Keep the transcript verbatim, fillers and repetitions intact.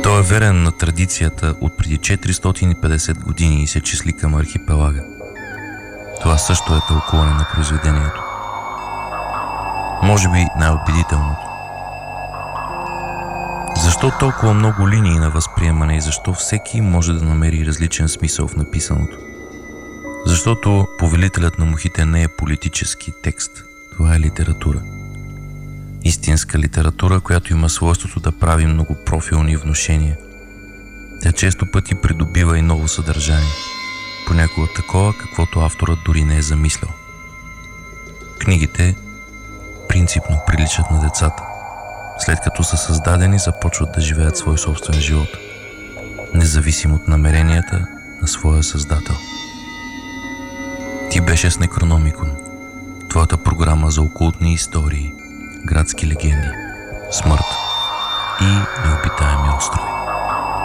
Той е верен на традицията от преди четиристотин и петдесет години и се числи към архипелага. Това също е тълкуване на произведението. Може би най-убедителното. Защо толкова много линии на възприемане и защо всеки може да намери различен смисъл в написаното? Защото Повелителят на мухите не е политически текст. Това е литература. Истинска литература, която има свойството да прави многопрофилни внушения. Тя често пъти придобива и ново съдържание. Понякога такова, каквото авторът дори не е замислял. Книгите принципно приличат на децата. След като са създадени, започват да живеят свой собствен живот, независимо от намеренията на своя създател. Ти беше с Некрономикон, твоята програма за окултни истории, градски легенди, смърт и необитаеми